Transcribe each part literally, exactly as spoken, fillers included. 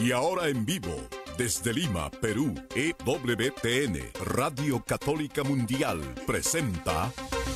Y ahora en vivo, desde Lima, Perú, E W T N, Radio Católica Mundial, presenta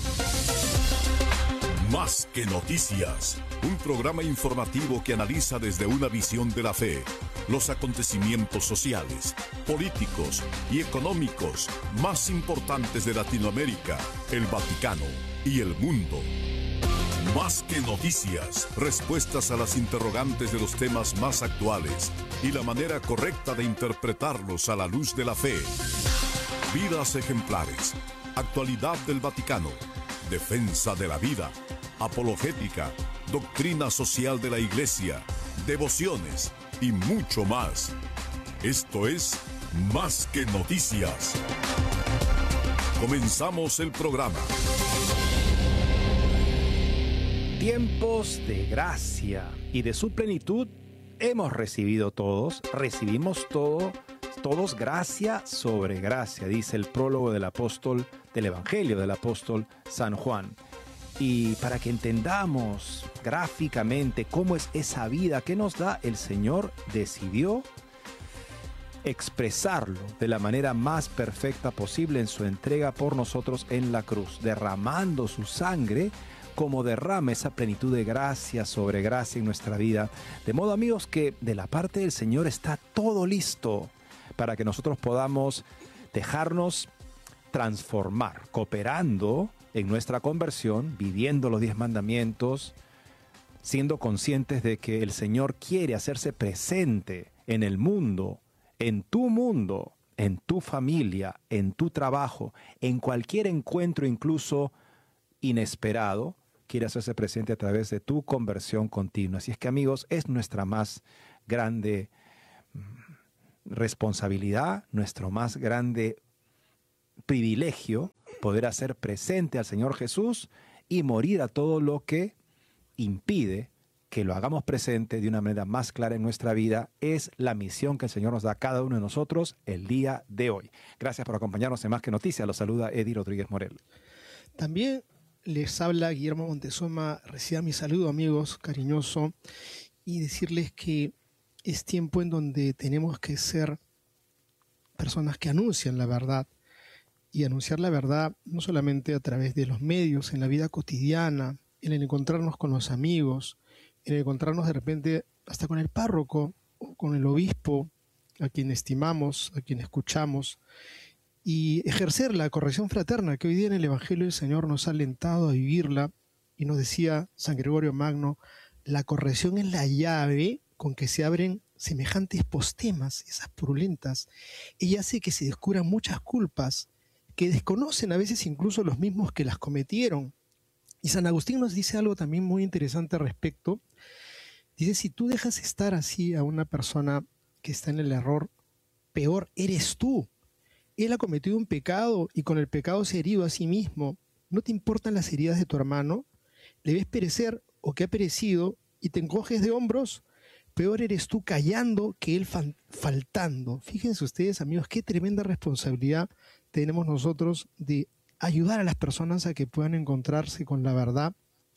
Más que Noticias, un programa informativo que analiza desde una visión de la fe los acontecimientos sociales, políticos y económicos más importantes de Latinoamérica, el Vaticano y el mundo. Más que noticias, respuestas a las interrogantes de los temas más actuales y la manera correcta de interpretarlos a la luz de la fe. Vidas ejemplares, actualidad del Vaticano, defensa de la vida, apologética, doctrina social de la Iglesia, devociones y mucho más. Esto es Más que Noticias. Comenzamos el programa. Tiempos de gracia y de su plenitud hemos recibido todos, recibimos todo, todos gracia sobre gracia, dice el prólogo del apóstol, del Evangelio del apóstol San Juan. Y para que entendamos gráficamente cómo es esa vida que nos da, el Señor decidió expresarlo de la manera más perfecta posible en su entrega por nosotros en la cruz, derramando su sangre como derrama esa plenitud de gracia sobre gracia en nuestra vida. De modo, amigos, que de la parte del Señor está todo listo para que nosotros podamos dejarnos transformar, cooperando en nuestra conversión, viviendo los diez mandamientos, siendo conscientes de que el Señor quiere hacerse presente en el mundo, en tu mundo, en tu familia, en tu trabajo, en cualquier encuentro incluso inesperado, quiere hacerse presente a través de tu conversión continua. Así es que, amigos, es nuestra más grande responsabilidad, nuestro más grande privilegio poder hacer presente al Señor Jesús y morir a todo lo que impide que lo hagamos presente de una manera más clara en nuestra vida. Es la misión que el Señor nos da a cada uno de nosotros el día de hoy. Gracias por acompañarnos en Más que Noticias. Los saluda Eddie Rodríguez Morel. También les habla Guillermo Montezuma. Reciban mi saludo, amigos, cariñoso, y decirles que es tiempo en donde tenemos que ser personas que anuncian la verdad. Y anunciar la verdad no solamente a través de los medios, en la vida cotidiana, en el encontrarnos con los amigos, en el encontrarnos de repente hasta con el párroco o con el obispo, a quien estimamos, a quien escuchamos, y ejercer la corrección fraterna que hoy día en el Evangelio del Señor nos ha alentado a vivirla. Y nos decía San Gregorio Magno, la corrección es la llave con que se abren semejantes postemas, esas purulentas. Ella hace que se descubran muchas culpas que desconocen a veces incluso los mismos que las cometieron. Y San Agustín nos dice algo también muy interesante al respecto. Dice, si tú dejas estar así a una persona que está en el error, peor eres tú. Él ha cometido un pecado y con el pecado se herido a sí mismo. ¿No te importan las heridas de tu hermano? ¿Le ves perecer o que ha perecido y te encoges de hombros? Peor eres tú callando que él fan- faltando. Fíjense ustedes, amigos, qué tremenda responsabilidad tenemos nosotros de ayudar a las personas a que puedan encontrarse con la verdad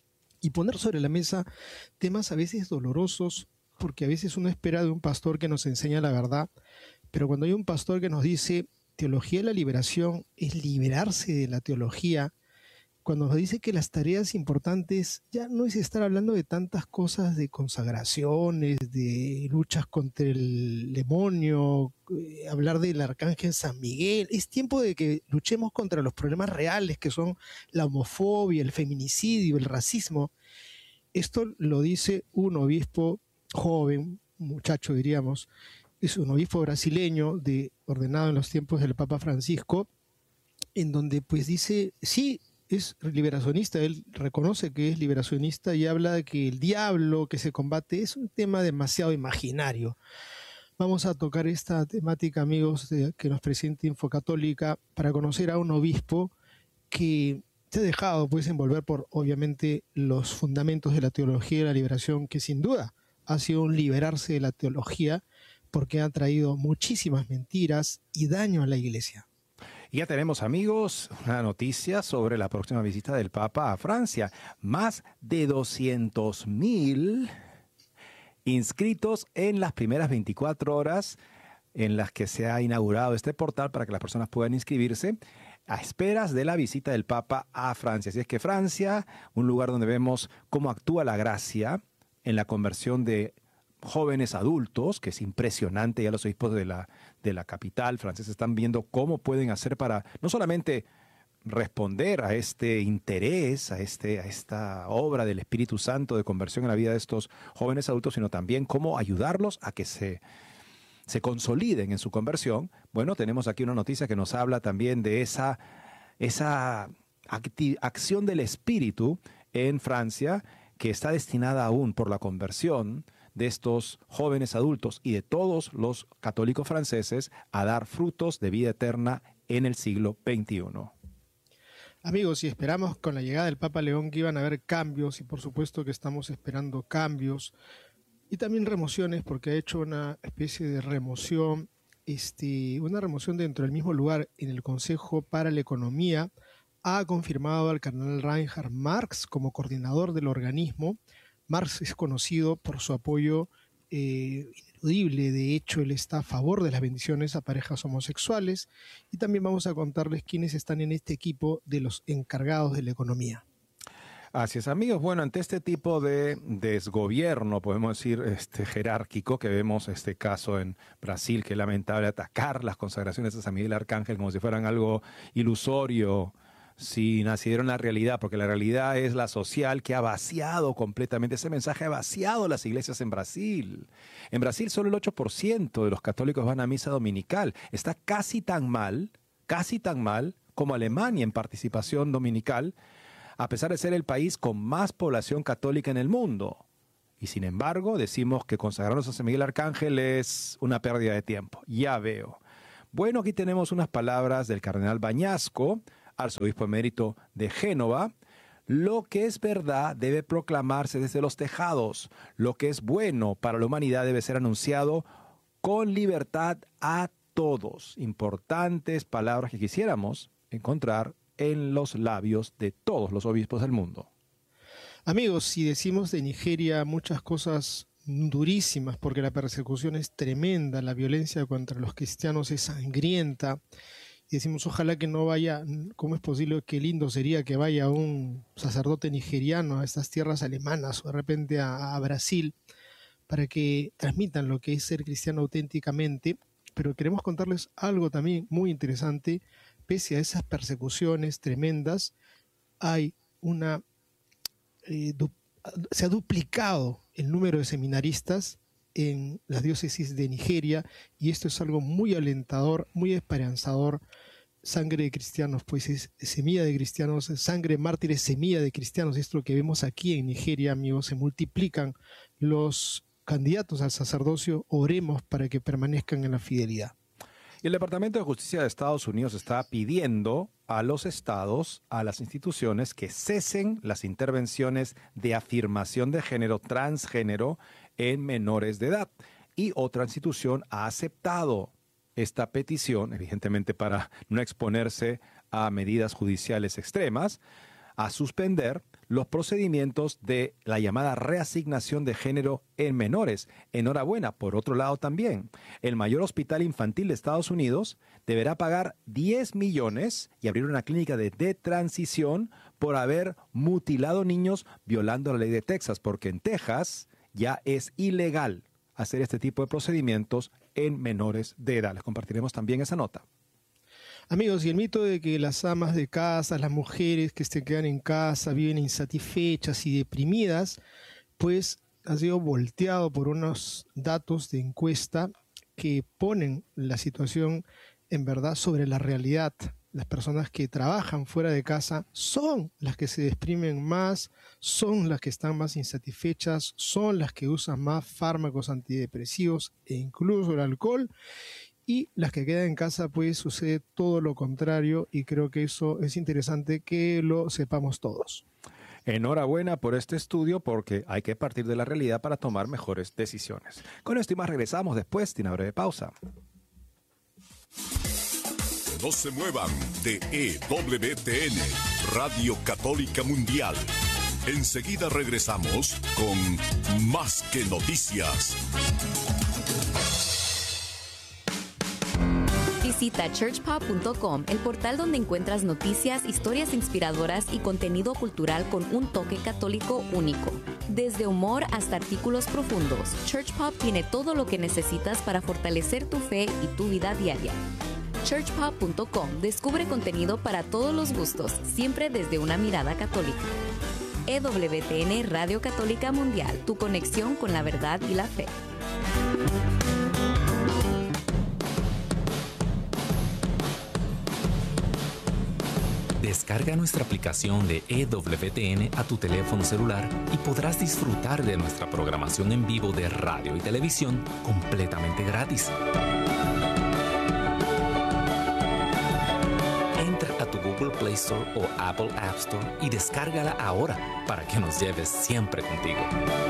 y poner sobre la mesa temas a veces dolorosos, porque a veces uno espera de un pastor que nos enseña la verdad, pero cuando hay un pastor que nos dice teología de la liberación es liberarse de la teología, cuando nos dice que las tareas importantes ya no es estar hablando de tantas cosas de consagraciones, de luchas contra el demonio, eh, hablar del arcángel San Miguel. Es tiempo de que luchemos contra los problemas reales que son la homofobia, el feminicidio, el racismo. Esto lo dice un obispo joven, un muchacho diríamos, es un obispo brasileño de, ordenado en los tiempos del Papa Francisco, en donde pues dice, sí, es liberacionista, él reconoce que es liberacionista y habla de que el diablo que se combate es un tema demasiado imaginario. Vamos a tocar esta temática, amigos, de, que nos presenta Infocatólica, para conocer a un obispo que se ha dejado pues envolver por, obviamente, los fundamentos de la teología de la liberación, que sin duda ha sido un liberarse de la teología, porque ha traído muchísimas mentiras y daño a la Iglesia. Y ya tenemos, amigos, una noticia sobre la próxima visita del Papa a Francia. Más de doscientos mil inscritos en las primeras veinticuatro horas en las que se ha inaugurado este portal para que las personas puedan inscribirse a esperas de la visita del Papa a Francia. Así es que Francia, un lugar donde vemos cómo actúa la gracia en la conversión de jóvenes adultos, que es impresionante. Ya los obispos de la, de la capital francesa están viendo cómo pueden hacer para no solamente responder a este interés, a, este, a esta obra del Espíritu Santo de conversión en la vida de estos jóvenes adultos, sino también cómo ayudarlos a que se se consoliden en su conversión. Bueno, tenemos aquí una noticia que nos habla también de esa, esa acción del Espíritu en Francia, que está destinada aún por la conversión de estos jóvenes adultos y de todos los católicos franceses a dar frutos de vida eterna en el siglo veintiuno. Amigos, y esperamos con la llegada del Papa León que iban a haber cambios, y por supuesto que estamos esperando cambios, y también remociones, porque ha hecho una especie de remoción, este, una remoción dentro del mismo lugar en el Consejo para la Economía. Ha confirmado al cardenal Reinhard Marx como coordinador del organismo. Marx es conocido por su apoyo eh, ineludible. De hecho, él está a favor de las bendiciones a parejas homosexuales. Y también vamos a contarles quiénes están en este equipo de los encargados de la economía. Así es, amigos. Bueno, ante este tipo de desgobierno, podemos decir, este, jerárquico, que vemos este caso en Brasil, que es lamentable atacar las consagraciones de San Miguel Arcángel como si fueran algo ilusorio, si nacieron la realidad, porque la realidad es la social, que ha vaciado completamente, ese mensaje ha vaciado las iglesias en Brasil. En Brasil solo el ocho por ciento de los católicos van a misa dominical. Está casi tan mal, casi tan mal como Alemania en participación dominical, a pesar de ser el país con más población católica en el mundo. Y sin embargo, decimos que consagrarnos a San Miguel Arcángel es una pérdida de tiempo. Ya veo. Bueno, aquí tenemos unas palabras del cardenal Bañasco, arzobispo emérito de Génova. Lo que es verdad debe proclamarse desde los tejados. Lo que es bueno para la humanidad debe ser anunciado con libertad a todos. Importantes palabras que quisiéramos encontrar en los labios de todos los obispos del mundo. Amigos, si decimos de Nigeria muchas cosas durísimas, porque la persecución es tremenda, la violencia contra los cristianos es sangrienta, y decimos ojalá que no vaya, ¿cómo es posible? Qué lindo sería que vaya un sacerdote nigeriano a estas tierras alemanas o de repente a, a Brasil para que transmitan lo que es ser cristiano auténticamente. Pero queremos contarles algo también muy interesante. Pese a esas persecuciones tremendas, hay una eh, du, se ha duplicado el número de seminaristas en las diócesis de Nigeria, y esto es algo muy alentador, muy esperanzador. Sangre de cristianos, pues es semilla de cristianos, sangre de mártires, semilla de cristianos. Esto que vemos aquí en Nigeria, amigos, se multiplican los candidatos al sacerdocio. Oremos para que permanezcan en la fidelidad. Y el Departamento de Justicia de Estados Unidos está pidiendo a los estados, a las instituciones, que cesen las intervenciones de afirmación de género transgénero en menores de edad. Y otra institución ha aceptado esta petición, evidentemente para no exponerse a medidas judiciales extremas, a suspender los procedimientos de la llamada reasignación de género en menores. Enhorabuena. Por otro lado también, el mayor hospital infantil de Estados Unidos deberá pagar diez millones y abrir una clínica de detransición por haber mutilado niños violando la ley de Texas, porque en Texas ya es ilegal hacer este tipo de procedimientos en menores de edad. Les compartiremos también esa nota. Amigos, y el mito de que las amas de casa, las mujeres que se quedan en casa, viven insatisfechas y deprimidas, pues ha sido volteado por unos datos de encuesta que ponen la situación en verdad sobre la realidad. Las personas que trabajan fuera de casa son las que se deprimen más, son las que están más insatisfechas, son las que usan más fármacos antidepresivos e incluso el alcohol. Y las que quedan en casa, pues sucede todo lo contrario, y creo que eso es interesante que lo sepamos todos. Enhorabuena por este estudio, porque hay que partir de la realidad para tomar mejores decisiones. Con esto y más regresamos después de una breve pausa. No se muevan de E W T N, Radio Católica Mundial. Enseguida regresamos con Más que Noticias. Visita church pop punto com, el portal donde encuentras noticias, historias inspiradoras y contenido cultural con un toque católico único. Desde humor hasta artículos profundos, Church Pop tiene todo lo que necesitas para fortalecer tu fe y tu vida diaria. church pop punto com descubre contenido para todos los gustos, siempre desde una mirada católica. E W T N Radio Católica Mundial, tu conexión con la verdad y la fe. Descarga nuestra aplicación de E W T N a tu teléfono celular y podrás disfrutar de nuestra programación en vivo de radio y televisión completamente gratis. Entra a tu Google Play Store o Apple App Store y descárgala ahora para que nos lleves siempre contigo.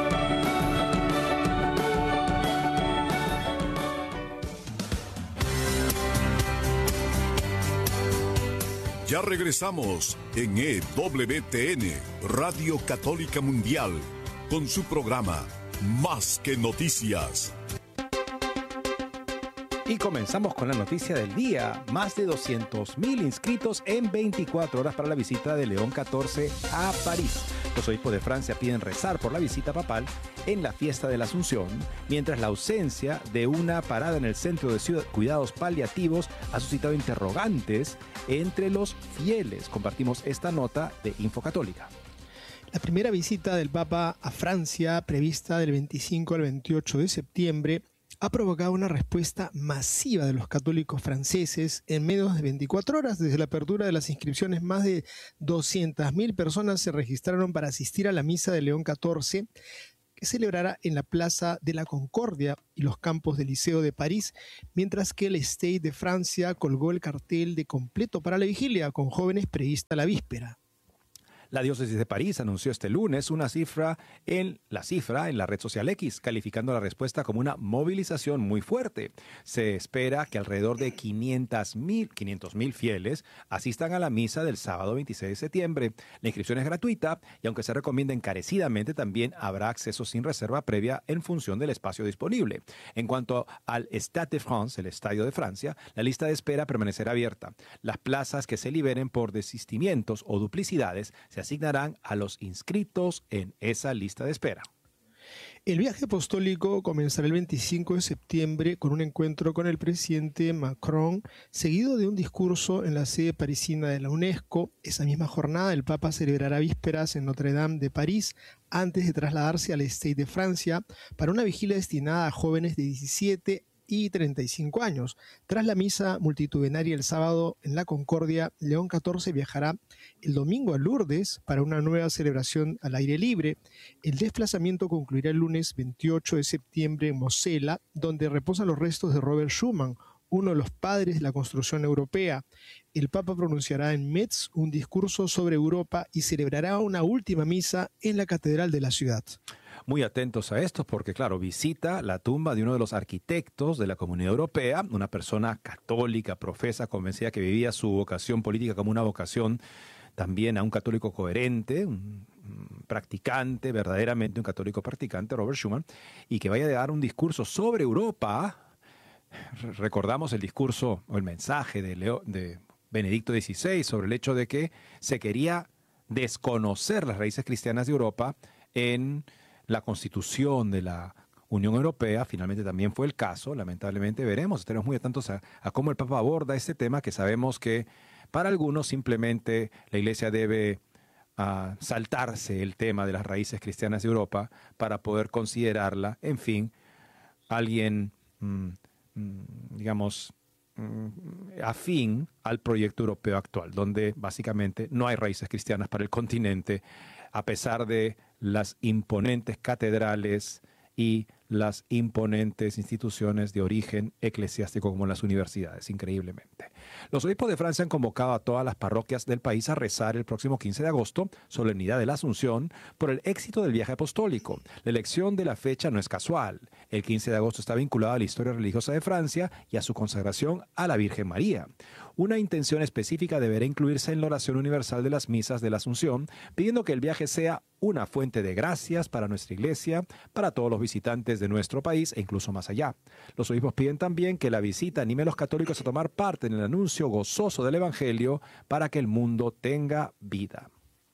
Ya regresamos en E W T N, Radio Católica Mundial, con su programa Más que Noticias. Y comenzamos con la noticia del día. Más de doscientos mil inscritos en veinticuatro horas para la visita de León catorce a París. Los obispos de Francia piden rezar por la visita papal en la fiesta de la Asunción, mientras la ausencia de una parada en el Centro de Cuidados Paliativos ha suscitado interrogantes entre los fieles. Compartimos esta nota de Infocatólica. La primera visita del Papa a Francia, prevista del veinticinco al veintiocho de septiembre, ha provocado una respuesta masiva de los católicos franceses. En menos de veinticuatro horas desde la apertura de las inscripciones, más de doscientas mil personas se registraron para asistir a la misa de León catorce, que celebrará en la Plaza de la Concordia y los campos del Liceo de París, mientras que el Stade de Francia colgó el cartel de completo para la vigilia, con jóvenes prevista la víspera. La diócesis de París anunció este lunes una cifra en la cifra en la red social X, calificando la respuesta como una movilización muy fuerte. Se espera que alrededor de quinientos mil fieles asistan a la misa del sábado veintiséis de septiembre. La inscripción es gratuita y aunque se recomienda encarecidamente, también habrá acceso sin reserva previa en función del espacio disponible. En cuanto al Stade de France, el Estadio de Francia, la lista de espera permanecerá abierta. Las plazas que se liberen por desistimientos o duplicidades se asignarán a los inscritos en esa lista de espera. El viaje apostólico comenzará el veinticinco de septiembre con un encuentro con el presidente Macron, seguido de un discurso en la sede parisina de la UNESCO. Esa misma jornada, el Papa celebrará vísperas en Notre Dame de París, antes de trasladarse al Stade de Francia para una vigilia destinada a jóvenes de diecisiete y treinta y cinco años. Tras la misa multitudinaria el sábado en la Concordia, León catorce viajará el domingo a Lourdes para una nueva celebración al aire libre. El desplazamiento concluirá el lunes veintiocho de septiembre en Mosela, donde reposan los restos de Robert Schuman, uno de los padres de la construcción europea. El Papa pronunciará en Metz un discurso sobre Europa y celebrará una última misa en la catedral de la ciudad. Muy atentos a esto porque, claro, visita la tumba de uno de los arquitectos de la Comunidad Europea, una persona católica, profesa, convencida que vivía su vocación política como una vocación también a un católico coherente, un practicante, verdaderamente un católico practicante, Robert Schuman, y que vaya a dar un discurso sobre Europa. Recordamos el discurso o el mensaje de, Leo, de Benedicto dieciséis sobre el hecho de que se quería desconocer las raíces cristianas de Europa en la Constitución de la Unión Europea. Finalmente también fue el caso, lamentablemente veremos, estaremos muy atentos a, a cómo el Papa aborda este tema, que sabemos que para algunos simplemente la Iglesia debe uh, saltarse el tema de las raíces cristianas de Europa para poder considerarla, en fin, alguien, mm, mm, digamos, mm, afín al proyecto europeo actual, donde básicamente no hay raíces cristianas para el continente, a pesar de las imponentes catedrales y las imponentes instituciones de origen eclesiástico como las universidades, increíblemente. Los obispos de Francia han convocado a todas las parroquias del país a rezar el próximo quince de agosto, solemnidad de la Asunción, por el éxito del viaje apostólico. La elección de la fecha no es casual. El quince de agosto está vinculado a la historia religiosa de Francia y a su consagración a la Virgen María. Una intención específica deberá incluirse en la oración universal de las misas de la Asunción, pidiendo que el viaje sea una fuente de gracias para nuestra iglesia, para todos los visitantes de nuestro país e incluso más allá. Los obispos piden también que la visita anime a los católicos a tomar parte en el anuncio gozoso del Evangelio para que el mundo tenga vida.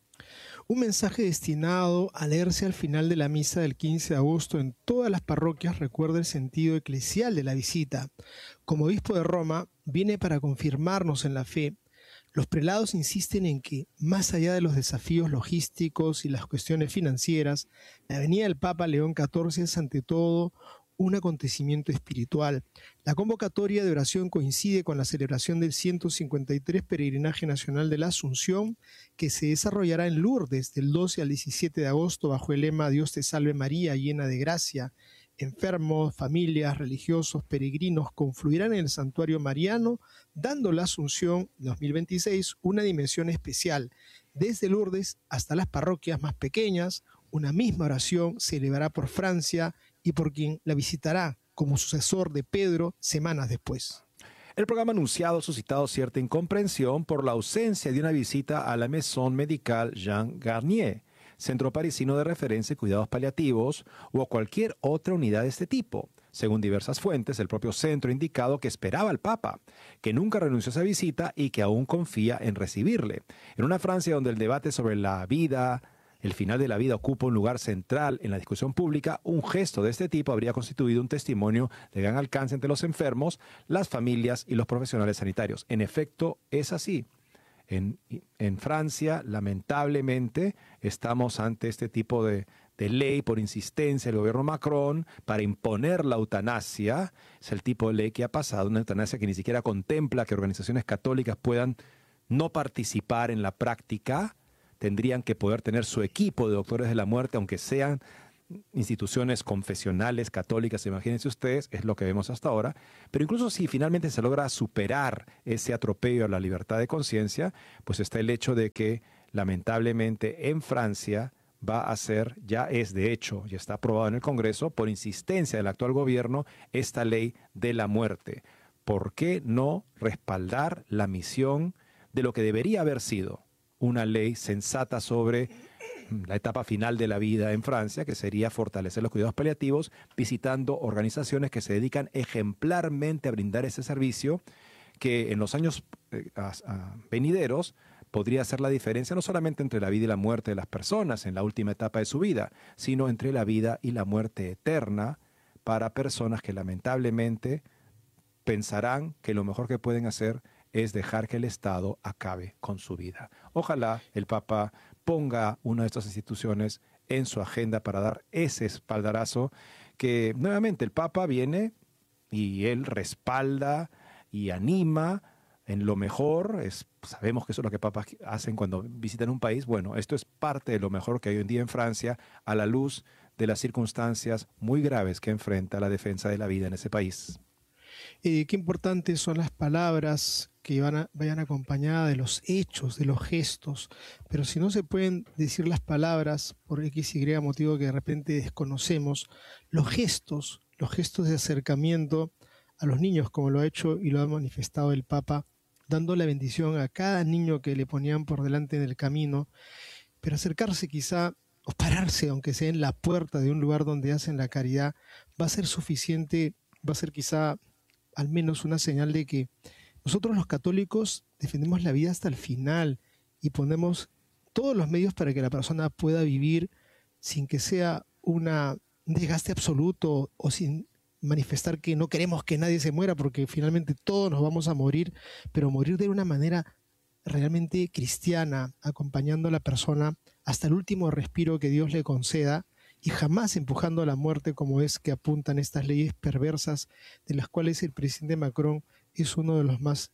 Un mensaje destinado a leerse al final de la misa del quince de agosto en todas las parroquias recuerda el sentido eclesial de la visita. Como obispo de Roma, viene para confirmarnos en la fe. Los prelados insisten en que, más allá de los desafíos logísticos y las cuestiones financieras, la venida del Papa León catorce es ante todo un acontecimiento espiritual. La convocatoria de oración coincide con la celebración del ciento cincuenta y tres Peregrinaje Nacional de la Asunción, que se desarrollará en Lourdes del doce al diecisiete de agosto bajo el lema Dios te salve María, llena de gracia. Enfermos, familias, religiosos, peregrinos confluirán en el santuario mariano, dando la Asunción dos mil veintiséis una dimensión especial. Desde Lourdes hasta las parroquias más pequeñas, una misma oración se elevará por Francia y por quien la visitará como sucesor de Pedro semanas después. El programa anunciado ha suscitado cierta incomprensión por la ausencia de una visita a la Maison Médicale Jean Garnier, centro parisino de referencia y cuidados paliativos, o a cualquier otra unidad de este tipo. Según diversas fuentes, el propio centro ha indicado que esperaba al Papa, que nunca renunció a esa visita y que aún confía en recibirle. En una Francia donde el debate sobre la vida, el final de la vida ocupa un lugar central en la discusión pública, un gesto de este tipo habría constituido un testimonio de gran alcance entre los enfermos, las familias y los profesionales sanitarios. En efecto, es así. En, en Francia, lamentablemente, estamos ante este tipo de, de ley por insistencia del gobierno Macron para imponer la eutanasia. Es el tipo de ley que ha pasado, una eutanasia que ni siquiera contempla que organizaciones católicas puedan no participar en la práctica. Tendrían que poder tener su equipo de doctores de la muerte, aunque sean instituciones confesionales, católicas, imagínense ustedes, es lo que vemos hasta ahora. Pero incluso si finalmente se logra superar ese atropello a la libertad de conciencia, pues está el hecho de que lamentablemente en Francia va a ser, ya es de hecho, ya está aprobado en el Congreso, por insistencia del actual gobierno, esta ley de la muerte. ¿Por qué no respaldar la misión de lo que debería haber sido una ley sensata sobre la etapa final de la vida en Francia, que sería fortalecer los cuidados paliativos, visitando organizaciones que se dedican ejemplarmente a brindar ese servicio, que en los años eh, a, a venideros podría hacer la diferencia no solamente entre la vida y la muerte de las personas en la última etapa de su vida, sino entre la vida y la muerte eterna para personas que lamentablemente pensarán que lo mejor que pueden hacer es dejar que el Estado acabe con su vida. Ojalá el Papa ponga una de estas instituciones en su agenda para dar ese espaldarazo que nuevamente el Papa viene y él respalda y anima en lo mejor. Es, sabemos que eso es lo que papas hacen cuando visitan un país. Bueno, esto es parte de lo mejor que hay hoy en día en Francia a la luz de las circunstancias muy graves que enfrenta la defensa de la vida en ese país. Eh, qué importantes son las palabras que van a, vayan acompañadas de los hechos, de los gestos, pero si no se pueden decir las palabras por X y Y motivo que de repente desconocemos, los gestos, los gestos de acercamiento a los niños, como lo ha hecho y lo ha manifestado el Papa, dando la bendición a cada niño que le ponían por delante en el camino, pero acercarse quizá o pararse, aunque sea en la puerta de un lugar donde hacen la caridad, va a ser suficiente, va a ser quizá al menos una señal de que nosotros los católicos defendemos la vida hasta el final y ponemos todos los medios para que la persona pueda vivir sin que sea una, un desgaste absoluto o sin manifestar que no queremos que nadie se muera, porque finalmente todos nos vamos a morir, pero morir de una manera realmente cristiana, acompañando a la persona hasta el último respiro que Dios le conceda, y jamás empujando a la muerte, como es que apuntan estas leyes perversas de las cuales el presidente Macron es uno de los más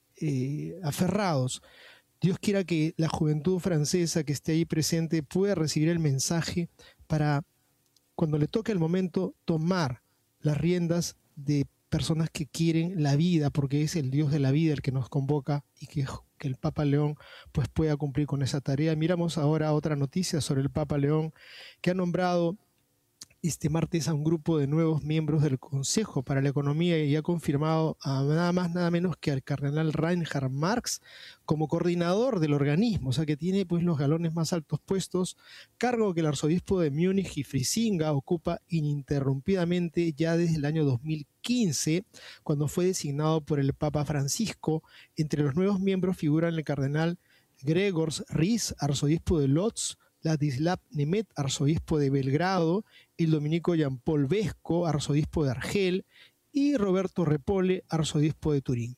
eh, aferrados. Dios quiera que la juventud francesa que esté ahí presente pueda recibir el mensaje para, cuando le toque el momento, tomar las riendas de personas que quieren la vida, porque es el Dios de la vida el que nos convoca y que, que el Papa León pues pueda cumplir con esa tarea. Miramos ahora otra noticia sobre el Papa León, que ha nombrado este martes a un grupo de nuevos miembros del Consejo para la Economía y ha confirmado a nada más nada menos que al cardenal Reinhard Marx como coordinador del organismo, o sea que tiene pues los galones más altos puestos, cargo que el arzobispo de Múnich y Frisinga ocupa ininterrumpidamente ya desde el año dos mil quince, cuando fue designado por el Papa Francisco. Entre los nuevos miembros figuran el cardenal Gregors Ries, arzobispo de Lodz, Ladislav Nemet, arzobispo de Belgrado, el dominico Jean-Paul Vesco, arzobispo de Argel, y Roberto Repole, arzobispo de Turín.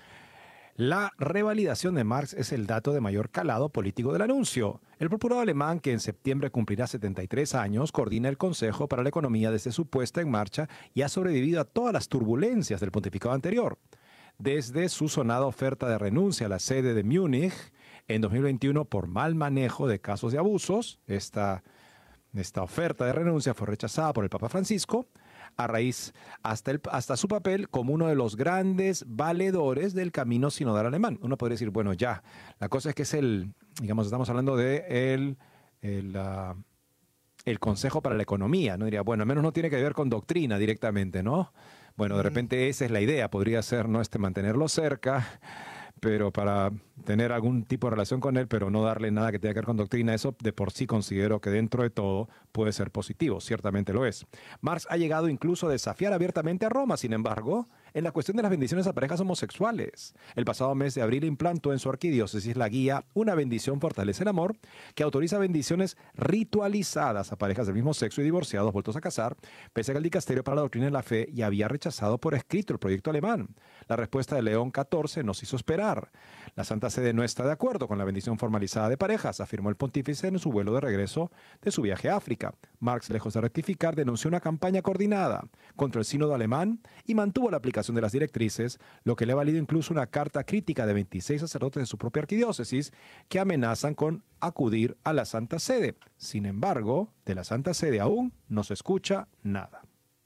La revalidación de Marx es el dato de mayor calado político del anuncio. El procurador alemán, que en septiembre cumplirá setenta y tres años, coordina el Consejo para la Economía desde su puesta en marcha y ha sobrevivido a todas las turbulencias del pontificado anterior. Desde su sonada oferta de renuncia a la sede de Múnich en dos mil veintiuno por mal manejo de casos de abusos, esta, esta oferta de renuncia fue rechazada por el Papa Francisco, a raíz hasta, el, hasta su papel como uno de los grandes valedores del camino sinodal alemán. Uno podría decir, bueno, ya, la cosa es que es el, digamos, estamos hablando de el, el, uh, el Consejo para la Economía, ¿no? Diría, bueno, al menos no tiene que ver con doctrina directamente, ¿no? Bueno, de repente esa es la idea, podría ser, ¿no? Este, mantenerlo cerca, pero para tener algún tipo de relación con él, pero no darle nada que tenga que ver con doctrina, eso de por sí considero que dentro de todo puede ser positivo, ciertamente lo es. Marx ha llegado incluso a desafiar abiertamente a Roma, sin embargo, en la cuestión de las bendiciones a parejas homosexuales. El pasado mes de abril implantó en su arquidiócesis la guía Una bendición fortalece el amor, que autoriza bendiciones ritualizadas a parejas del mismo sexo y divorciados vueltos a casar, pese a que el dicasterio para la doctrina de la fe ya había rechazado por escrito el proyecto alemán. La respuesta de León catorce nos hizo esperar. La Santa Sede no está de acuerdo con la bendición formalizada de parejas, afirmó el pontífice en su vuelo de regreso de su viaje a África. Marx, lejos de rectificar, denunció una campaña coordinada contra el sínodo alemán y mantuvo la aplicación de las directrices, lo que le ha valido incluso una carta crítica de veintiséis sacerdotes de su propia arquidiócesis que amenazan con acudir a la Santa Sede. Sin embargo, de la Santa Sede aún no se escucha nada.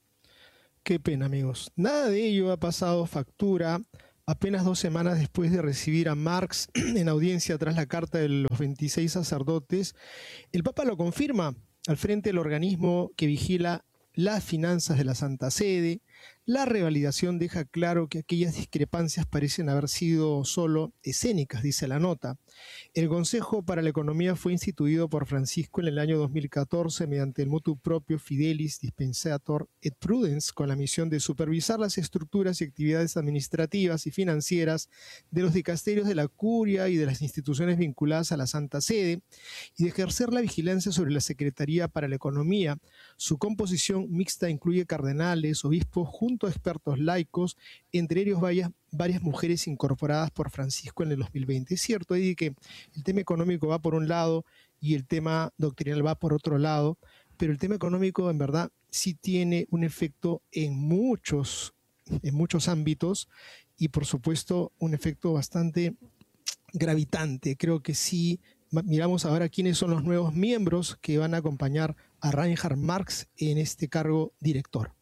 Qué pena, amigos. Nada de ello ha pasado factura apenas dos semanas después de recibir a Marx en audiencia tras la carta de los veintiséis sacerdotes. El Papa lo confirma al frente del organismo que vigila las finanzas de la Santa Sede. La revalidación deja claro que aquellas discrepancias parecen haber sido solo escénicas, dice la nota. El Consejo para la Economía fue instituido por Francisco en el año dos mil catorce mediante el motu proprio Fidelis Dispensator et Prudens, con la misión de supervisar las estructuras y actividades administrativas y financieras de los dicasterios de la Curia y de las instituciones vinculadas a la Santa Sede, y de ejercer la vigilancia sobre la Secretaría para la Economía. Su composición mixta incluye cardenales, obispos, junto a expertos laicos, entre ellos varias, varias mujeres incorporadas por Francisco en el dos mil veinte. Es cierto, Eddie, que el tema económico va por un lado y el tema doctrinal va por otro lado, pero el tema económico en verdad sí tiene un efecto en muchos, en muchos ámbitos y por supuesto un efecto bastante gravitante. Creo que sí. Miramos ahora quiénes son los nuevos miembros que van a acompañar a Reinhard Marx en este cargo director.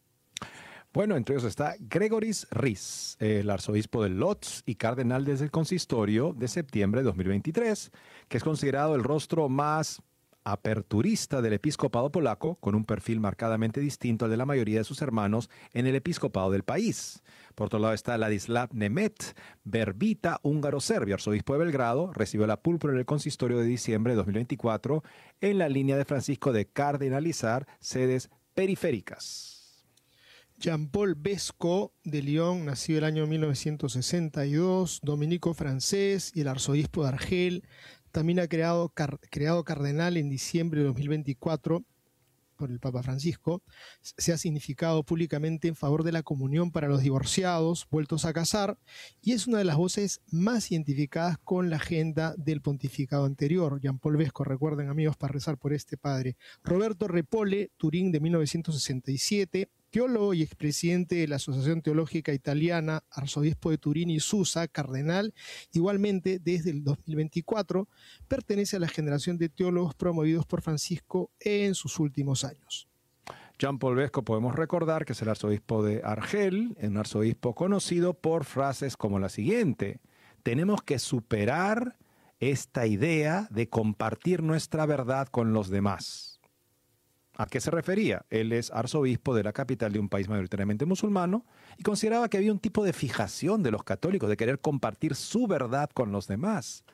Bueno, entre ellos está Gregoris Ries, el arzobispo de Lodz y cardenal desde el consistorio de septiembre de dos mil veintitrés, que es considerado el rostro más aperturista del episcopado polaco, con un perfil marcadamente distinto al de la mayoría de sus hermanos en el episcopado del país. Por otro lado está Ladislav Nemet, verbita húngaro-serbio, arzobispo de Belgrado, recibió la púrpura en el consistorio de diciembre de dos mil veinticuatro en la línea de Francisco de cardenalizar sedes periféricas. Jean-Paul Vesco, de Lyon, nacido el año mil novecientos sesenta y dos, dominico francés y el arzobispo de Argel, también ha creado, car, creado cardenal en diciembre de dos mil veinticuatro por el Papa Francisco. Se ha significado públicamente en favor de la comunión para los divorciados vueltos a casar y es una de las voces más identificadas con la agenda del pontificado anterior. Jean-Paul Vesco, recuerden amigos, para rezar por este padre. Roberto Repole, Turín de mil novecientos sesenta y siete, teólogo y expresidente de la Asociación Teológica Italiana, arzobispo de Turín y Susa, cardenal, igualmente desde el dos mil veinticuatro, pertenece a la generación de teólogos promovidos por Francisco en sus últimos años. Jean-Paul Vesco, podemos recordar que es el arzobispo de Argel, un arzobispo conocido por frases como la siguiente: tenemos que superar esta idea de compartir nuestra verdad con los demás. ¿A qué se refería? Él es arzobispo de la capital de un país mayoritariamente musulmano y consideraba que había un tipo de fijación de los católicos de querer compartir su verdad con los demás.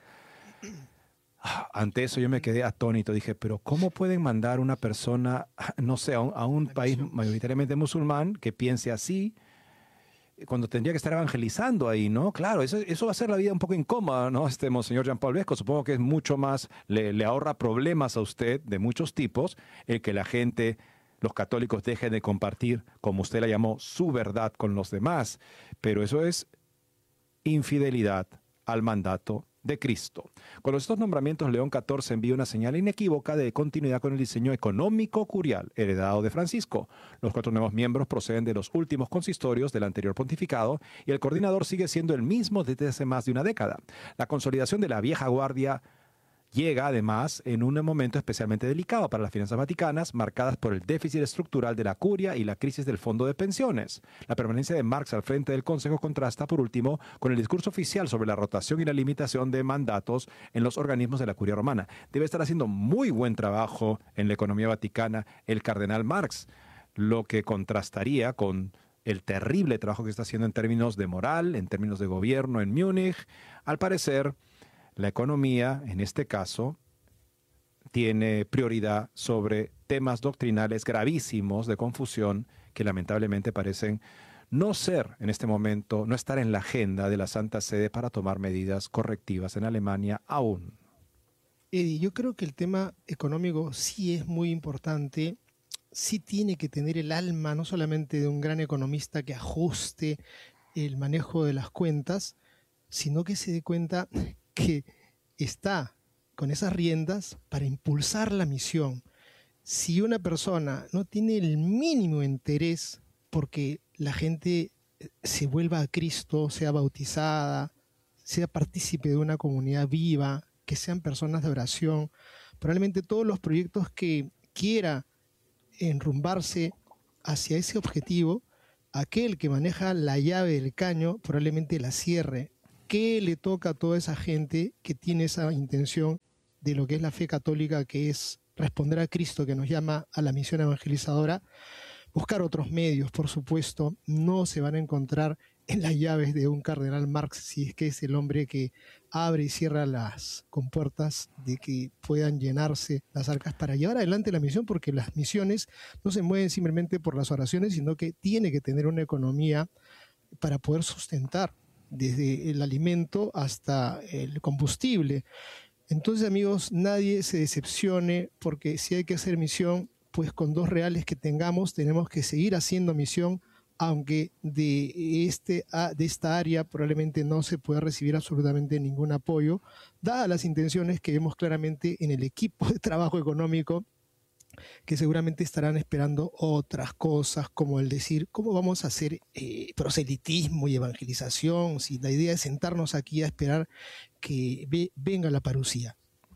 Ante eso yo me quedé atónito. Dije, pero ¿cómo pueden mandar una persona, no sé, a un, a un país mayoritariamente musulmán que piense así cuando tendría que estar evangelizando ahí, ¿no? Claro, eso, eso va a hacer la vida un poco incómoda, ¿no? Este Monseñor Jean-Paul Vesco, supongo que es mucho más, le, le ahorra problemas a usted de muchos tipos el que la gente, los católicos dejen de compartir, como usted la llamó, su verdad con los demás. Pero eso es infidelidad al mandato de Cristo. Con estos nombramientos, León catorce envía una señal inequívoca de continuidad con el diseño económico curial heredado de Francisco. Los cuatro nuevos miembros proceden de los últimos consistorios del anterior pontificado y el coordinador sigue siendo el mismo desde hace más de una década. La consolidación de la vieja guardia llega, además, en un momento especialmente delicado para las finanzas vaticanas, marcadas por el déficit estructural de la curia y la crisis del fondo de pensiones. La permanencia de Marx al frente del Consejo contrasta, por último, con el discurso oficial sobre la rotación y la limitación de mandatos en los organismos de la curia romana. Debe estar haciendo muy buen trabajo en la economía vaticana el cardenal Marx, lo que contrastaría con el terrible trabajo que está haciendo en términos de moral, en términos de gobierno en Múnich. Al parecer, la economía, en este caso, tiene prioridad sobre temas doctrinales gravísimos de confusión que lamentablemente parecen no ser en este momento, no estar en la agenda de la Santa Sede para tomar medidas correctivas en Alemania aún. Eddie, yo creo que el tema económico sí es muy importante, sí tiene que tener el alma no solamente de un gran economista que ajuste el manejo de las cuentas, sino que se dé cuenta que está con esas riendas para impulsar la misión. Si una persona no tiene el mínimo interés porque la gente se vuelva a Cristo, sea bautizada, sea partícipe de una comunidad viva, que sean personas de oración, probablemente todos los proyectos que quiera enrumbarse hacia ese objetivo, aquel que maneja la llave del caño probablemente la cierre. ¿Qué le toca a toda esa gente que tiene esa intención de lo que es la fe católica, que es responder a Cristo, que nos llama a la misión evangelizadora? Buscar otros medios, por supuesto. No se van a encontrar en las llaves de un cardenal Marx, si es que es el hombre que abre y cierra las compuertas de que puedan llenarse las arcas para llevar adelante la misión, porque las misiones no se mueven simplemente por las oraciones, sino que tiene que tener una economía para poder sustentar desde el alimento hasta el combustible. Entonces, amigos, nadie se decepcione, porque si hay que hacer misión, pues con dos reales que tengamos tenemos que seguir haciendo misión, aunque de, este, de esta área probablemente no se pueda recibir absolutamente ningún apoyo, dadas las intenciones que vemos claramente en el equipo de trabajo económico, que seguramente estarán esperando otras cosas, como el decir, ¿cómo vamos a hacer eh, proselitismo y evangelización si la idea es sentarnos aquí a esperar que ve, venga la parucía?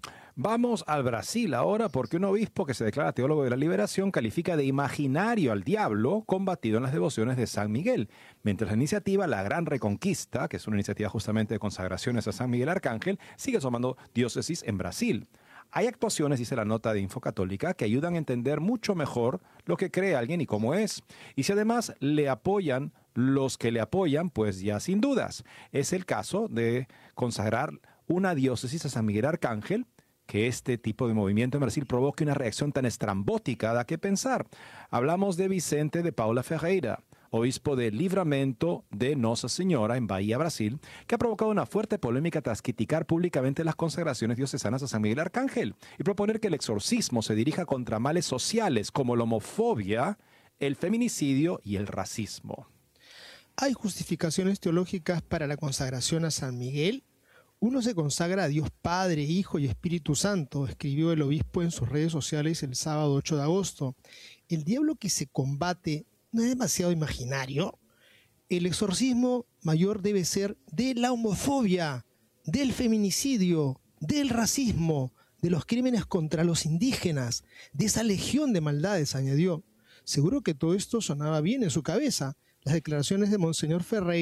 Vamos al Brasil ahora, porque un obispo que se declara teólogo de la liberación califica de imaginario al diablo combatido en las devociones de San Miguel, mientras la iniciativa La Gran Reconquista, que es una iniciativa justamente de consagraciones a San Miguel Arcángel, sigue sumando diócesis en Brasil. Hay actuaciones, dice la nota de Infocatólica, que ayudan a entender mucho mejor lo que cree alguien y cómo es. Y si además le apoyan los que le apoyan, pues ya sin dudas. Es el caso de consagrar una diócesis a San Miguel Arcángel, que este tipo de movimiento en Brasil provoque una reacción tan estrambótica, da que pensar. Hablamos de Vicente de Paula Ferreira, obispo de Livramento de Nossa Señora en Bahía, Brasil, que ha provocado una fuerte polémica tras criticar públicamente las consagraciones diocesanas a San Miguel Arcángel y proponer que el exorcismo se dirija contra males sociales como la homofobia, el feminicidio y el racismo. ¿Hay justificaciones teológicas para la consagración a San Miguel? Uno se consagra a Dios Padre, Hijo y Espíritu Santo, escribió el obispo en sus redes sociales el sábado ocho de agosto. El diablo que se combate no es demasiado imaginario. El exorcismo mayor debe ser de la homofobia, del feminicidio, del racismo, de los crímenes contra los indígenas, de esa legión de maldades, añadió. Seguro que todo esto sonaba bien en su cabeza. Las declaraciones de Monseñor Ferreira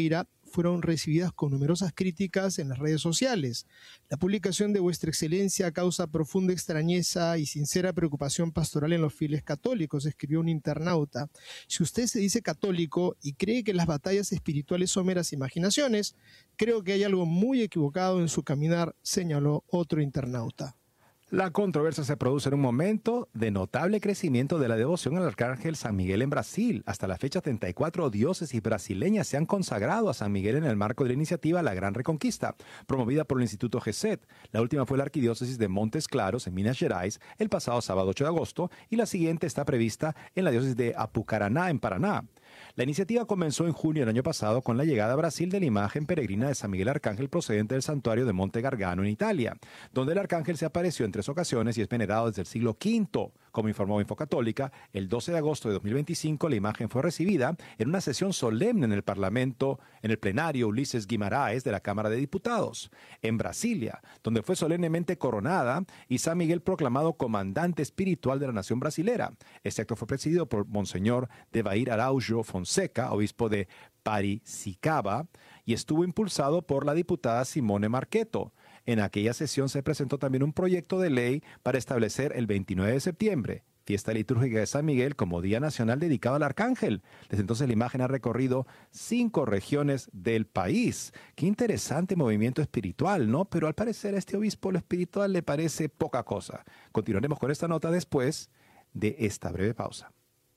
fueron recibidas con numerosas críticas en las redes sociales. La publicación de Vuestra Excelencia causa profunda extrañeza y sincera preocupación pastoral en los fieles católicos, escribió un internauta. Si usted se dice católico y cree que las batallas espirituales son meras imaginaciones, creo que hay algo muy equivocado en su caminar, señaló otro internauta. La controversia se produce en un momento de notable crecimiento de la devoción al arcángel San Miguel en Brasil. Hasta la fecha, treinta y cuatro diócesis brasileñas se han consagrado a San Miguel en el marco de la iniciativa La Gran Reconquista, promovida por el Instituto G E S E T. La última fue la arquidiócesis de Montes Claros, en Minas Gerais, el pasado sábado ocho de agosto, y la siguiente está prevista en la diócesis de Apucarana, en Paraná. La iniciativa comenzó en junio del año pasado con la llegada a Brasil de la imagen peregrina de San Miguel Arcángel procedente del santuario de Monte Gargano en Italia, donde el arcángel se apareció en tres ocasiones y es venerado desde el siglo quinto. Como informó Infocatólica, el doce de agosto de dos mil veinticinco la imagen fue recibida en una sesión solemne en el Parlamento, en el plenario Ulises Guimaraes de la Cámara de Diputados, en Brasilia, donde fue solemnemente coronada y San Miguel proclamado comandante espiritual de la nación brasilera. Este acto fue presidido por Monseñor Devair Araújo Fonseca, obispo de Paricicaba, y estuvo impulsado por la diputada Simone Marqueto. En aquella sesión se presentó también un proyecto de ley para establecer el veintinueve de septiembre, fiesta litúrgica de San Miguel, como Día Nacional dedicado al Arcángel. Desde entonces la imagen ha recorrido cinco regiones del país. Qué interesante movimiento espiritual, ¿no? Pero al parecer a este obispo lo espiritual le parece poca cosa. Continuaremos con esta nota después de esta breve pausa.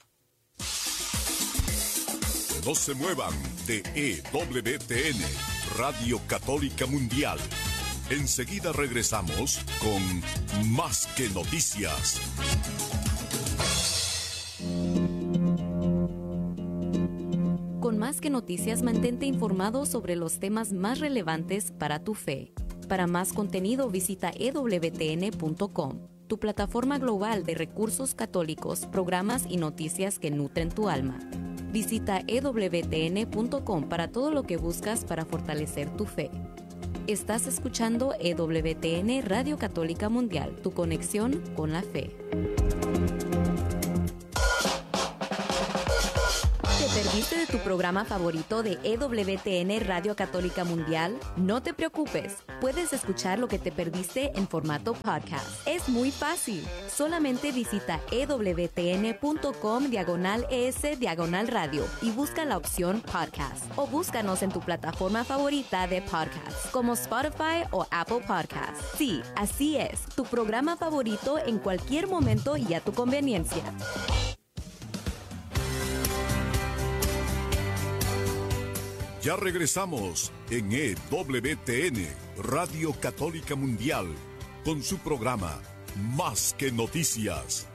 No se muevan de E W T N, Radio Católica Mundial. Enseguida regresamos con Más que Noticias. Con Más que Noticias, mantente informado sobre los temas más relevantes para tu fe. Para más contenido, visita e w t n punto com, tu plataforma global de recursos católicos, programas y noticias que nutren tu alma. Visita e w t n punto com para todo lo que buscas para fortalecer tu fe. Estás escuchando E W T N Radio Católica Mundial, tu conexión con la fe. ¿Te perdiste de tu programa favorito de E W T N Radio Católica Mundial? No te preocupes, puedes escuchar lo que te perdiste en formato podcast. Es muy fácil. Solamente visita e w t n punto com diagonal es diagonal radio y busca la opción podcast. O búscanos en tu plataforma favorita de podcast, como Spotify o Apple Podcasts. Sí, así es, tu programa favorito en cualquier momento y a tu conveniencia. Ya regresamos en E W T N, Radio Católica Mundial, con su programa Más que Noticias.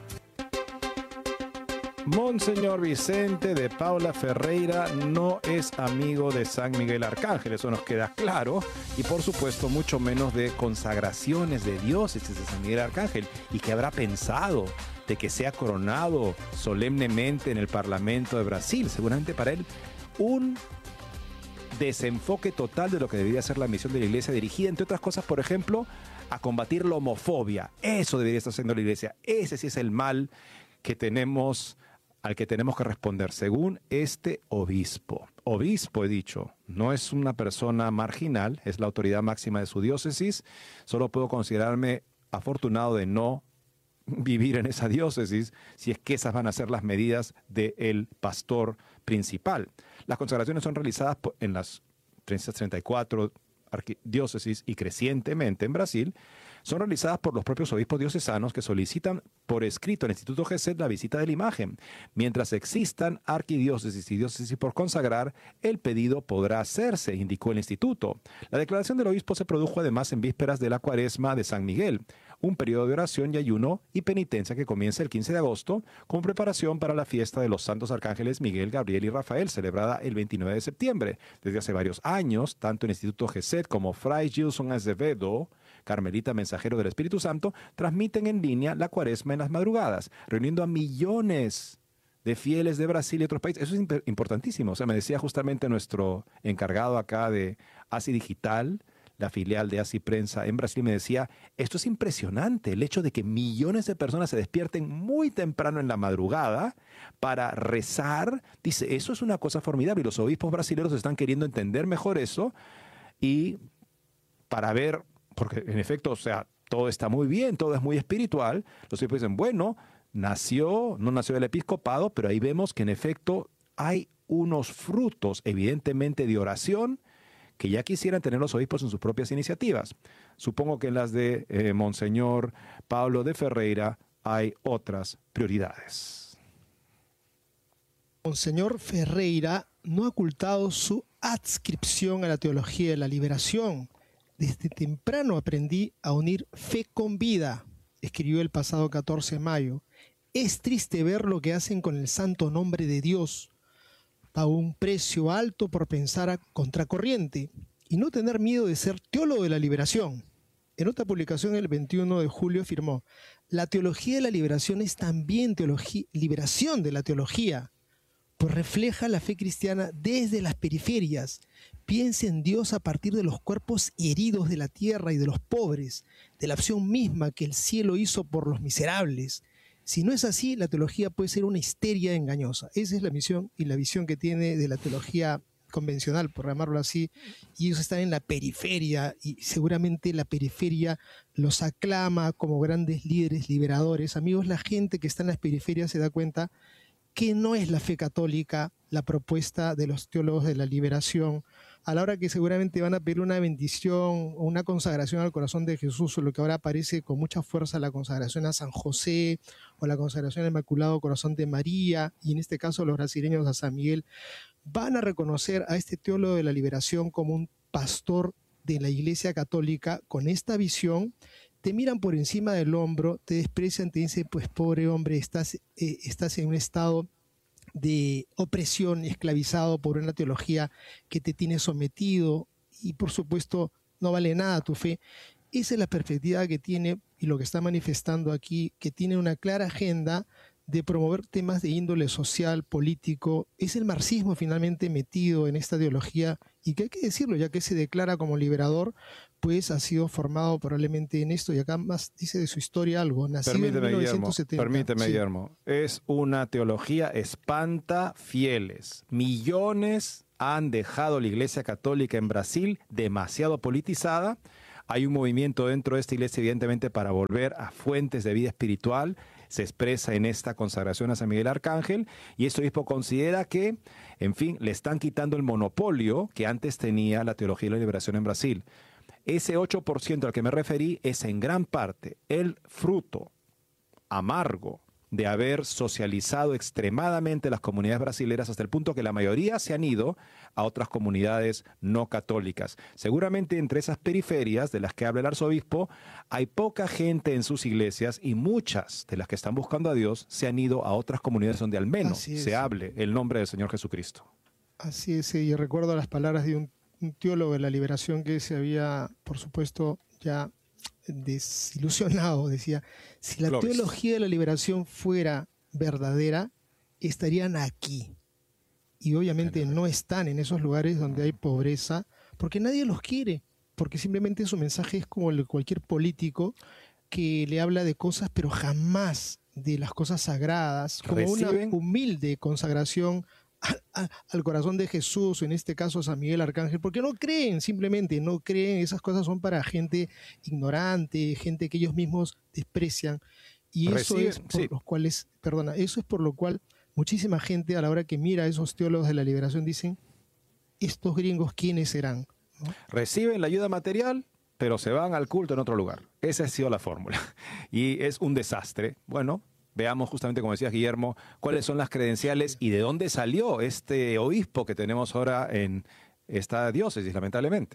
Monseñor Vicente de Paula Ferreira no es amigo de San Miguel Arcángel, eso nos queda claro, y por supuesto mucho menos de consagraciones de diócesis de San Miguel Arcángel. ¿Y qué habrá pensado de que sea coronado solemnemente en el Parlamento de Brasil? Seguramente para él un desenfoque total de lo que debería ser la misión de la Iglesia, dirigida, entre otras cosas, por ejemplo, a combatir la homofobia. Eso debería estar haciendo la Iglesia. Ese sí es el mal que tenemos, al que tenemos que responder, según este obispo. Obispo, he dicho, no es una persona marginal, es la autoridad máxima de su diócesis. Solo puedo considerarme afortunado de no vivir en esa diócesis, si es que esas van a ser las medidas del pastor principal. Las consagraciones son realizadas en las trescientas treinta y cuatro diócesis y crecientemente en Brasil, son realizadas por los propios obispos diocesanos que solicitan por escrito al Instituto G E S E T la visita de la imagen. Mientras existan arquidiócesis y diócesis por consagrar, el pedido podrá hacerse, indicó el instituto. La declaración del obispo se produjo además en vísperas de la Cuaresma de San Miguel, un periodo de oración y ayuno y penitencia que comienza el quince de agosto como preparación para la fiesta de los santos arcángeles Miguel, Gabriel y Rafael, celebrada el veintinueve de septiembre. Desde hace varios años, tanto el Instituto G E S E T como Fray Gilson Azevedo, carmelita mensajero del Espíritu Santo, transmiten en línea la Cuaresma en las madrugadas, reuniendo a millones de fieles de Brasil y otros países. Eso es importantísimo. O sea, me decía justamente nuestro encargado acá de A S I Digital, la filial de Así Prensa en Brasil, me decía, esto es impresionante, el hecho de que millones de personas se despierten muy temprano en la madrugada para rezar. Dice, eso es una cosa formidable y los obispos brasileños están queriendo entender mejor eso y para ver, porque en efecto, o sea, todo está muy bien, todo es muy espiritual. Los obispos dicen, bueno, nació, no nació del episcopado, pero ahí vemos que en efecto hay unos frutos evidentemente de oración que ya quisieran tener los obispos en sus propias iniciativas. Supongo que en las de eh, Monseñor Pablo de Ferreira hay otras prioridades. Monseñor Ferreira no ha ocultado su adscripción a la teología de la liberación. Desde temprano aprendí a unir fe con vida, escribió el pasado catorce de mayo. Es triste ver lo que hacen con el santo nombre de Dios. Pagó un precio alto por pensar a contracorriente y no tener miedo de ser teólogo de la liberación. En otra publicación el veintiuno de julio afirmó, la teología de la liberación es también teología, liberación de la teología, pues refleja la fe cristiana desde las periferias. Piensa en Dios a partir de los cuerpos heridos de la tierra y de los pobres, de la acción misma que el cielo hizo por los miserables. Si no es así, la teología puede ser una histeria engañosa. Esa es la misión y la visión que tiene de la teología convencional, por llamarlo así, y ellos están en la periferia y seguramente la periferia los aclama como grandes líderes liberadores. Amigos, la gente que está en las periferias se da cuenta que no es la fe católica la propuesta de los teólogos de la liberación, a la hora que seguramente van a pedir una bendición o una consagración al corazón de Jesús, o lo que ahora aparece con mucha fuerza la consagración a San José o la consagración al Inmaculado Corazón de María, y en este caso los brasileños a San Miguel, van a reconocer a este teólogo de la liberación como un pastor de la Iglesia Católica con esta visión. Te miran por encima del hombro, te desprecian, te dicen, pues pobre hombre, estás, eh, estás en un estado de opresión, esclavizado por una teología que te tiene sometido y por supuesto no vale nada tu fe. Esa es la perspectiva que tiene y lo que está manifestando aquí, que tiene una clara agenda de promover temas de índole social, político. Es el marxismo finalmente metido en esta ideología y que hay que decirlo, ya que se declara como liberador, pues ha sido formado probablemente en esto, y acá más dice de su historia algo, nacido permíteme, en mil novecientos setenta. Guillermo, permíteme, sí. Guillermo. Es una teología espanta fieles. Millones han dejado la Iglesia Católica en Brasil demasiado politizada. Hay un movimiento dentro de esta iglesia, evidentemente, para volver a fuentes de vida espiritual. Se expresa en esta consagración a San Miguel Arcángel, y este obispo considera que, en fin, le están quitando el monopolio que antes tenía la teología de la liberación en Brasil. Ese ocho por ciento al que me referí es en gran parte el fruto amargo de haber socializado extremadamente las comunidades brasileras hasta el punto que la mayoría se han ido a otras comunidades no católicas. Seguramente entre esas periferias de las que habla el arzobispo hay poca gente en sus iglesias, y muchas de las que están buscando a Dios se han ido a otras comunidades donde al menos se hable el nombre del Señor Jesucristo. Así es, y recuerdo las palabras de un, un teólogo de la liberación que se había, por supuesto, ya desilusionado. Decía, si la Glorious. teología de la liberación fuera verdadera, estarían aquí. Y obviamente no están en esos lugares donde hay pobreza, porque nadie los quiere, porque simplemente su mensaje es como el de cualquier político que le habla de cosas, pero jamás de las cosas sagradas, como ¿Reciben? una humilde consagración al corazón de Jesús, en este caso San Miguel Arcángel, porque no creen, simplemente no creen. Esas cosas son para gente ignorante, gente que ellos mismos desprecian, y eso Reciben, es por sí. los cuales, perdona, eso es por lo cual muchísima gente a la hora que mira a esos teólogos de la liberación dicen, estos gringos, ¿quiénes serán? ¿No? Reciben la ayuda material, pero se van al culto en otro lugar. Esa ha sido la fórmula. Y es un desastre. Bueno, veamos justamente, como decías, Guillermo, cuáles son las credenciales y de dónde salió este obispo que tenemos ahora en esta diócesis, lamentablemente.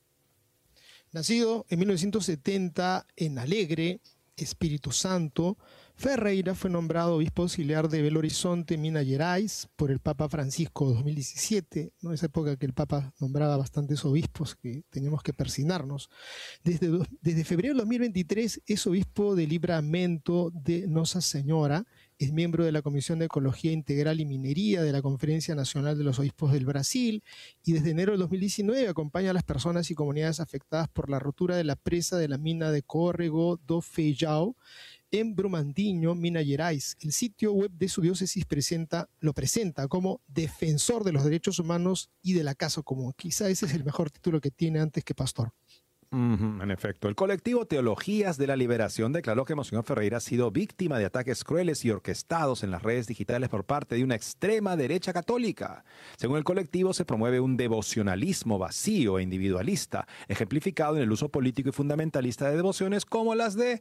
Nacido en mil novecientos setenta en Alegre, Espíritu Santo, Ferreira fue nombrado obispo auxiliar de Belo Horizonte, Minas Gerais, por el Papa Francisco dos mil diecisiete, ¿no? Esa época que el Papa nombraba bastantes obispos que teníamos que persignarnos. Desde, desde febrero de dos mil veintitrés es obispo de Livramento de Nossa Señora es miembro de la Comisión de Ecología Integral y Minería de la Conferencia Nacional de los Obispos del Brasil y desde enero del dos mil diecinueve acompaña a las personas y comunidades afectadas por la rotura de la presa de la mina de Córrego do Feijão en Brumadinho, Minas Gerais. El sitio web de su diócesis presenta, lo presenta como defensor de los derechos humanos y de la casa común. Quizá ese es el mejor título que tiene antes que pastor. Uh-huh, en efecto, el colectivo Teologías de la Liberación declaró que Monseñor Ferreira ha sido víctima de ataques crueles y orquestados en las redes digitales por parte de una extrema derecha católica. Según el colectivo, se promueve un devocionalismo vacío e individualista, ejemplificado en el uso político y fundamentalista de devociones como las de,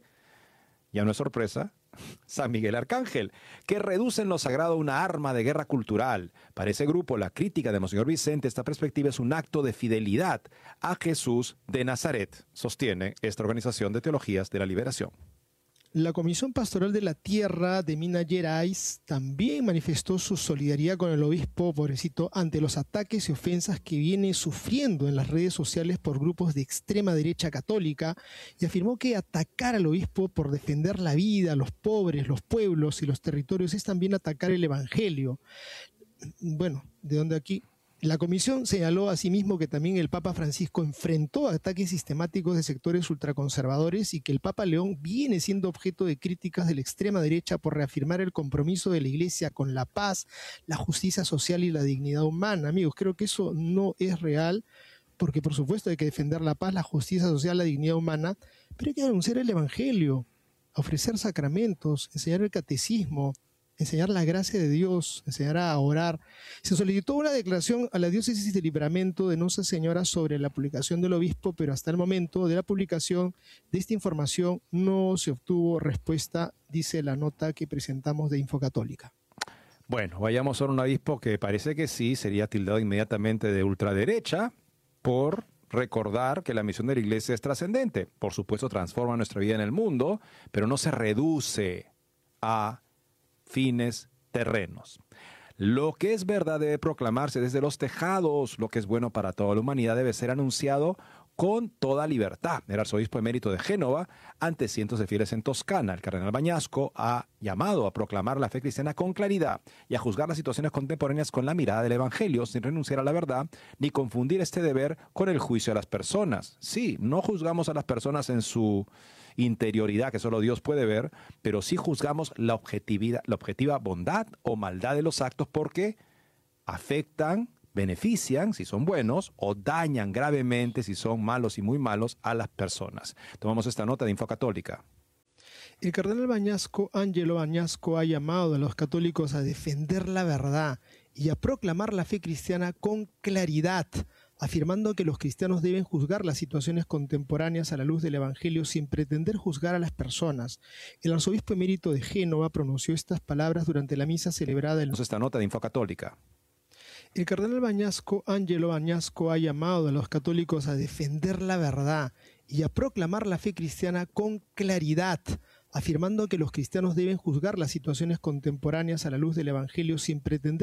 ya no es sorpresa, San Miguel Arcángel, que reducen lo sagrado a una arma de guerra cultural. Para ese grupo, la crítica de Monseñor Vicente, esta perspectiva es un acto de fidelidad a Jesús de Nazaret, sostiene esta organización de Teologías de la Liberación. La Comisión Pastoral de la Tierra de Minas Gerais también manifestó su solidaridad con el obispo pobrecito ante los ataques y ofensas que viene sufriendo en las redes sociales por grupos de extrema derecha católica y afirmó que atacar al obispo por defender la vida, los pobres, los pueblos y los territorios es también atacar el evangelio. Bueno, de donde aquí... La comisión señaló asimismo que también el Papa Francisco enfrentó ataques sistemáticos de sectores ultraconservadores y que el Papa León viene siendo objeto de críticas de la extrema derecha por reafirmar el compromiso de la Iglesia con la paz, la justicia social y la dignidad humana. Amigos, creo que eso no es real, porque por supuesto hay que defender la paz, la justicia social, la dignidad humana, pero hay que anunciar el Evangelio, ofrecer sacramentos, enseñar el catecismo, enseñar la gracia de Dios, enseñar a orar. Se solicitó una declaración a la diócesis de Livramento de Nuestra Señora sobre la publicación del obispo, pero hasta el momento de la publicación de esta información no se obtuvo respuesta, dice la nota que presentamos de Infocatólica. Bueno, vayamos a un obispo que parece que sí sería tildado inmediatamente de ultraderecha por recordar que la misión de la Iglesia es trascendente. Por supuesto, transforma nuestra vida en el mundo, pero no se reduce a fines terrenos. Lo que es verdad debe proclamarse desde los tejados. Lo que es bueno para toda la humanidad debe ser anunciado con toda libertad. El arzobispo emérito de Génova, ante cientos de fieles en Toscana, el cardenal Bañasco, ha llamado a proclamar la fe cristiana con claridad y a juzgar las situaciones contemporáneas con la mirada del Evangelio, sin renunciar a la verdad, ni confundir este deber con el juicio a las personas. Sí, no juzgamos a las personas en su interioridad, que solo Dios puede ver, pero sí juzgamos la objetividad, la objetiva bondad o maldad de los actos porque afectan, benefician si son buenos o dañan gravemente si son malos y muy malos a las personas. Tomamos esta nota de Infocatólica. El cardenal Bañasco, Ángelo Bañasco, ha llamado a los católicos a defender la verdad y a proclamar la fe cristiana con claridad, afirmando que los cristianos deben juzgar las situaciones contemporáneas a la luz del Evangelio sin pretender juzgar a las personas. El arzobispo emérito de Génova pronunció estas palabras durante la misa celebrada en... Esta nota de Infocatólica. El cardenal Bañasco, Ángelo Bañasco, ha llamado a los católicos a defender la verdad y a proclamar la fe cristiana con claridad, afirmando que los cristianos deben juzgar las situaciones contemporáneas a la luz del Evangelio sin pretender